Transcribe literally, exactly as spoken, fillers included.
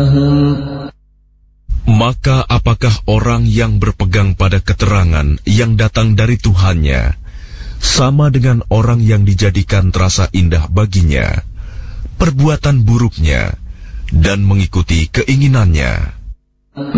لهم. Maka apakah orang yang berpegang pada keterangan yang datang dari Tuhannya sama dengan orang yang dijadikan terasa indah baginya perbuatan buruknya dan mengikuti keinginannya?